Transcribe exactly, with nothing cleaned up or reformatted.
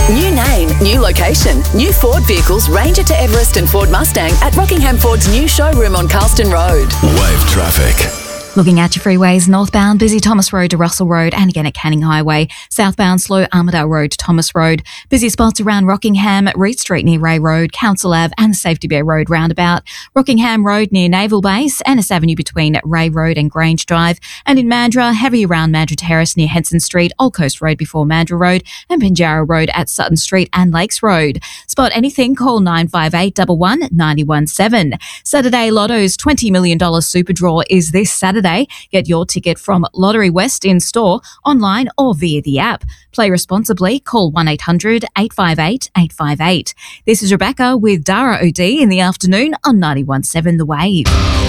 New name, new location. New Ford vehicles Ranger to Everest and Ford Mustang at Rockingham Ford's new showroom on Carlston Road. Wave traffic. Looking at your freeways, northbound, busy Thomas Road to Russell Road and again at Canning Highway. Southbound, slow Armidale Road to Thomas Road. Busy spots around Rockingham, Reed Street near Ray Road, Council Ave and the Safety Bear Road roundabout. Rockingham Road near Naval Base, Ennis Avenue between Ray Road and Grange Drive. And in Mandurah, heavy around Mandurah Terrace near Henson Street, Old Coast Road before Mandurah Road and Pinjarra Road at Sutton Street and Lakes Road. Spot anything, call nine five eight one one, nine one seven. Saturday Lotto's twenty million dollars super draw is this Saturday. Get your ticket from Lottery West in store, online or via the app. Play responsibly. Call one eight hundred, eight five eight, eight five eight. This is Rebecca with Dara O'D in the afternoon on ninety-one point seven The Wave.